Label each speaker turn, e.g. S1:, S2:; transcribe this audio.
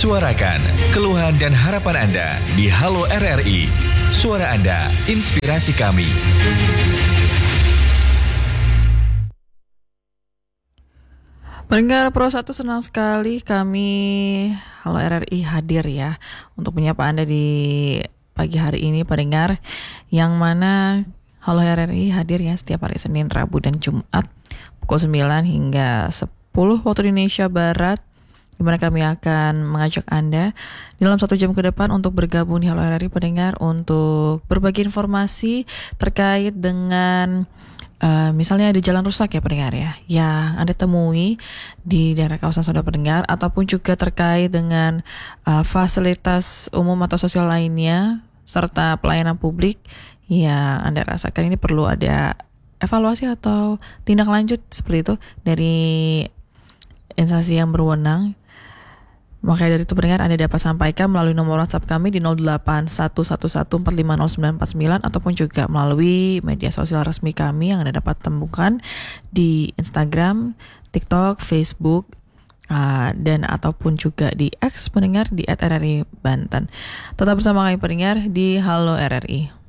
S1: Suarakan keluhan dan harapan Anda di Halo RRI. Suara Anda, inspirasi kami.
S2: Pendengar Pro 1, senang sekali kami Halo RRI hadir ya untuk menyapa Anda di pagi hari ini, pendengar, yang mana Halo RRI hadir ya setiap hari Senin, Rabu, dan Jumat pukul 9 hingga 10 waktu Indonesia Barat, di mana kami akan mengajak Anda dalam 1 jam ke depan untuk bergabung di Halo RRI, pendengar, untuk berbagi informasi terkait dengan misalnya ada jalan rusak ya pendengar ya, yang Anda temui di daerah kawasan saudara pendengar, ataupun juga terkait dengan fasilitas umum atau sosial lainnya serta pelayanan publik yang Anda rasakan ini perlu ada evaluasi atau tindak lanjut seperti itu dari instansi yang berwenang. Makanya dari itu pendengar, Anda dapat sampaikan melalui nomor WhatsApp kami di 0811150949 ataupun juga melalui media sosial resmi kami yang Anda dapat temukan di Instagram, TikTok, Facebook, dan ataupun juga di X pendengar di @RRI Banten. Tetap bersama kami pendengar di Halo RRI.